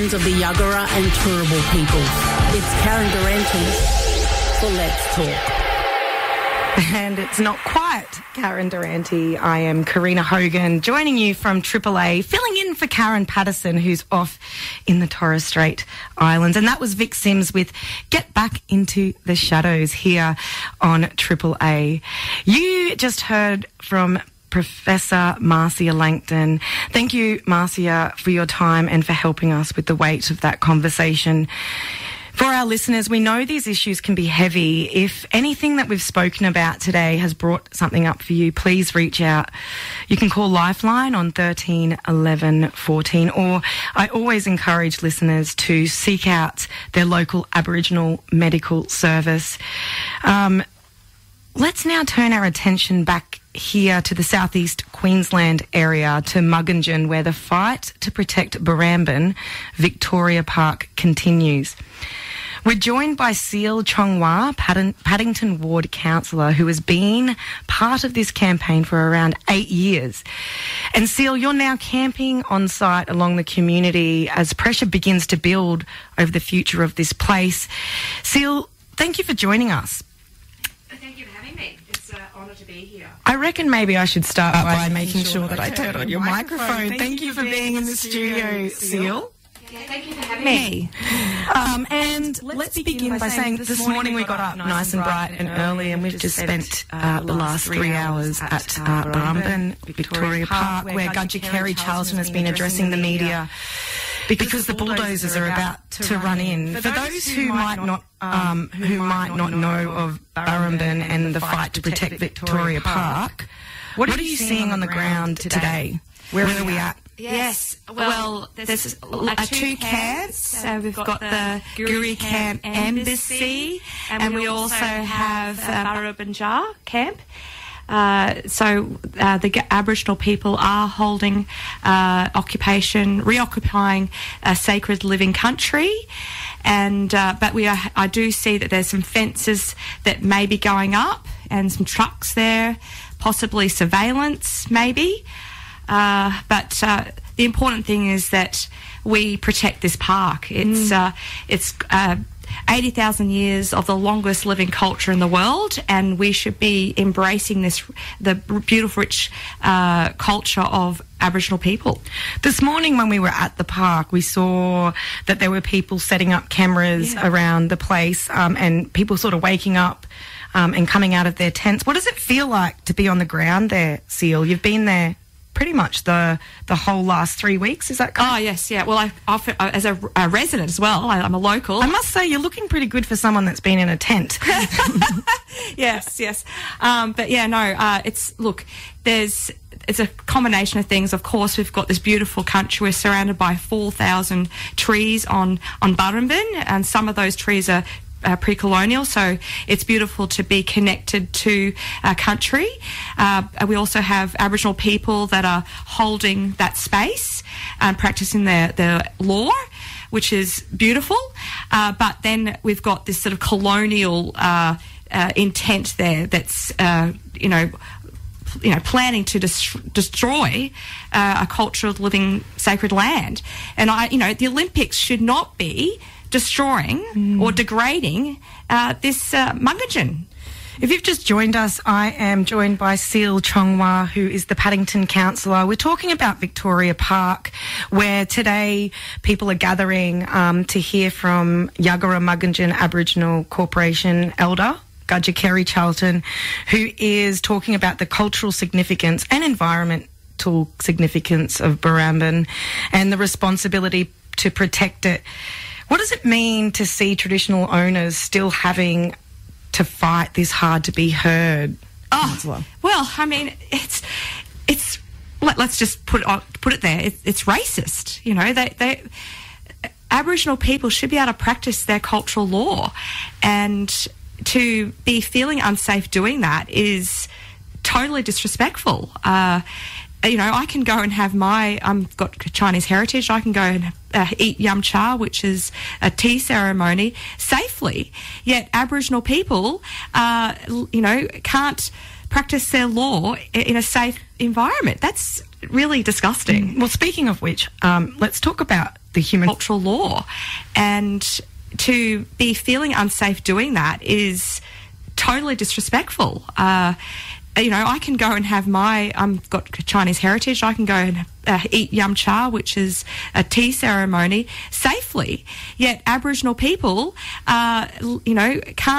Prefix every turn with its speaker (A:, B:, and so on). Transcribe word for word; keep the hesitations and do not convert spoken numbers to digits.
A: of the Yagara and Turrbal people. It's Karen Durante for Let's Talk.
B: And it's not quite Karen Durante. I am Karina Hogan, joining you from Triple A, filling in for Karen Patterson, who's off in the Torres Strait Islands. And that was Vic Sims with Get Back Into the Shadows here on Triple A. You just heard from Professor Marcia Langton. Thank you, Marcia, for your time and for helping us with the weight of that conversation. For our listeners, we know these issues can be heavy. If anything that we've spoken about today has brought something up for you, please reach out. You can call Lifeline on thirteen eleven fourteen, or I always encourage listeners to seek out their local Aboriginal medical service. Um, let's now turn our attention back here to the southeast Queensland area, to Mugginjan, where the fight to protect Barrambin Victoria Park continues. We're joined by Seal Chong-Wah, Paddington Ward Councillor, who has been part of this campaign for around eight years. And Seal, you're now camping on site along the community as pressure begins to build over the future of this place. Seal, thank you for joining us.
C: Thank you for having me. It's an honour to be here.
B: I reckon maybe I should start uh, by, by making sure, sure that I turn on your microphone. microphone. Thank, thank you for being in the studio, Seal.
C: Yeah, thank you for having me.
B: Um, and let's, let's begin, begin by saying this morning we got up nice and bright and early, and we've just spent uh, the last three hours at uh, Barrambin Victoria Park, where Gudger Kerry Charlton has been addressing the media because the bulldozers are about to run in. For those who might not um, who might not know of Barrambin and the fight to protect Victoria Park, what are you seeing on the ground today? Where are we at?
C: Yes, well, there's uh, two camps. So we've got the Guri Camp Embassy, and we also have uh, Barrambin Camp. Uh, so uh, the Aboriginal people are holding uh, occupation, reoccupying a sacred living country. And uh, but we are, I do see that there's some fences that may be going up and some trucks there, possibly surveillance maybe. Uh, but uh, the important thing is that we protect this park. It's mm. uh, it's uh, eighty thousand years of the longest living culture in the world, and we should be embracing this, the beautiful, rich uh, culture of Aboriginal people. This morning when we were at the park, we saw that there were people setting up cameras yeah. around the place, um, and people sort of waking up um, and coming out of their tents. What does it feel like to be on the ground there, Seal? You've been there pretty much the the whole last three weeks, is that correct? Oh, yes, yeah. Well, I, I as a, a resident as well, I, I'm a local.
B: I must say, you're looking pretty good for someone that's been in a tent.
C: yes, yes. Um, but, yeah, no, uh, it's, look, there's, it's a combination of things. Of course, we've got this beautiful country. We're surrounded by four thousand trees on, on Barrambin, and some of those trees are Uh, pre-colonial, so it's beautiful to be connected to our country. Uh, we also have Aboriginal people that are holding that space and practicing their, their law, which is beautiful. Uh, but then we've got this sort of colonial uh, uh, intent there that's, uh, you know, you know, planning to dis- destroy uh, a culture of living sacred land. And I, you know, the Olympics should not be destroying mm. or degrading uh, this uh, Mugginjan.
B: If you've just joined us, I am joined by Seal Chong-Wah, who is the Paddington Councillor. We're talking about Victoria Park, where today people are gathering um, to hear from Yagara Mugginjan Aboriginal Corporation Elder Gudger Kerry Charlton, who is talking about the cultural significance and environmental significance of Barrambin and the responsibility to protect it. What does it mean to see traditional owners still having to fight this hard to be heard?
C: Oh, well, I mean, it's it's. Let, let's just put it on, put it there. It, it's racist, you know. They they Aboriginal people should be able to practice their cultural law, and to be feeling unsafe doing that is totally disrespectful. Uh, You know, I can go and have my, I've got Chinese heritage, I can go and uh, eat yum cha, which is a tea ceremony, safely. Yet Aboriginal people, uh, you know, can't practice their law in a safe environment. That's really disgusting.
B: Well, speaking of which, um, let's talk about the human
C: cultural law. And to be feeling unsafe doing that is totally disrespectful. Uh, you know, I can go and have my, I've got Chinese heritage, I can go and uh, eat yum cha, which is a tea ceremony, safely. Yet Aboriginal people, uh, you know, can't